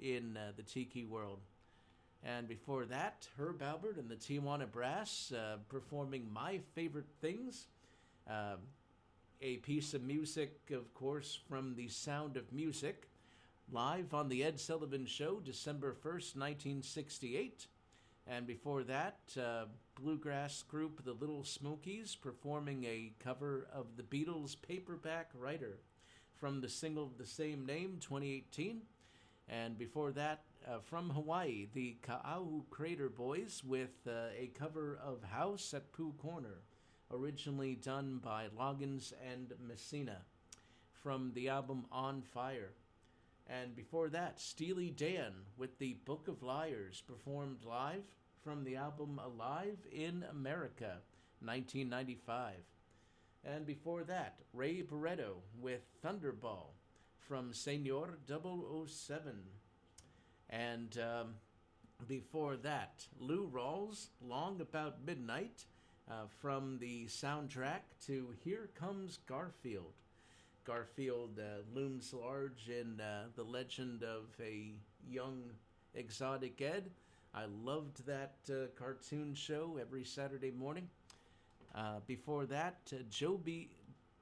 in the tiki world. And before that, Herb Albert and the Tijuana Brass performing My Favorite Things. A piece of music, of course, from The Sound of Music, live on The Ed Sullivan Show, December 1st, 1968. And before that, bluegrass group The Little Smokies performing a cover of the Beatles' Paperback Writer from the single of the same name, 2018. And before that, from Hawaii, the Ka'au Crater Boys with a cover of House at Pooh Corner, originally done by Loggins and Messina, from the album On Fire. And before that, Steely Dan with the Book of Liars, performed live from the album Alive in America, 1995. And before that, Ray Barretto with Thunderball from Senor 007. And before that, Lou Rawls, Long About Midnight, from the soundtrack to Here Comes Garfield. Garfield looms large in the legend of a young exotic Ed. I loved that cartoon show every Saturday morning. Before that, Joby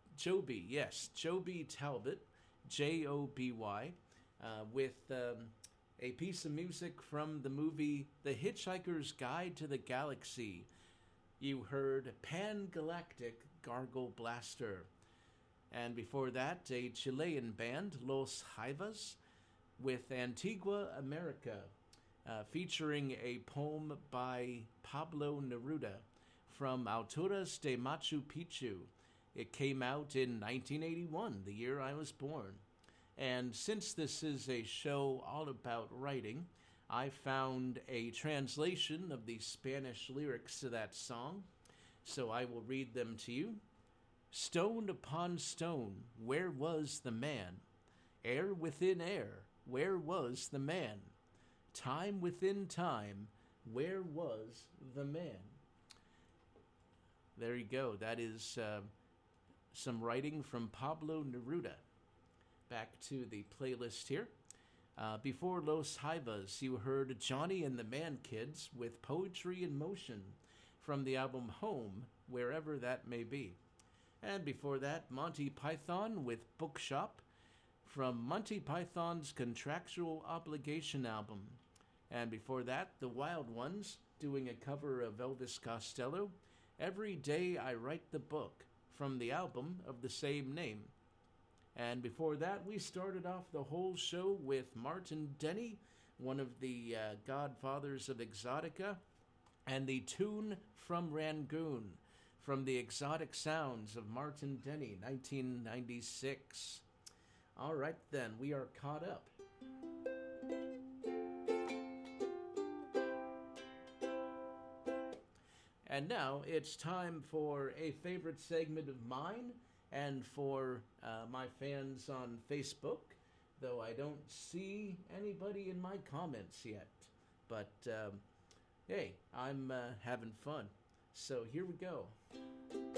Talbot, Joby, with a piece of music from the movie The Hitchhiker's Guide to the Galaxy. You heard Pan-Galactic Gargle Blaster. And before that, a Chilean band, Los Jaivas, with Antigua America, featuring a poem by Pablo Neruda from Alturas de Machu Picchu. It came out in 1981, the year I was born. And since this is a show all about writing, I found a translation of the Spanish lyrics to that song, so I will read them to you. Stone upon stone, where was the man? Air within air, where was the man? Time within time, where was the man? There you go. That is some writing from Pablo Neruda. Back to the playlist here. Before Los Jaivas, you heard Johnny and the Man Kids with Poetry in Motion from the album Home, wherever that may be. And before that, Monty Python with Bookshop from Monty Python's Contractual Obligation album. And before that, the Wild Ones doing a cover of Elvis Costello, Every Day I Write the Book, from the album of the same name. And before that, we started off the whole show with Martin Denny, one of the godfathers of Exotica, and the tune from Rangoon, from the Exotic Sounds of Martin Denny, 1996. All right, then, we are caught up. And now it's time for a favorite segment of mine and for my fans on Facebook, though I don't see anybody in my comments yet. But, hey, I'm having fun. So here we go.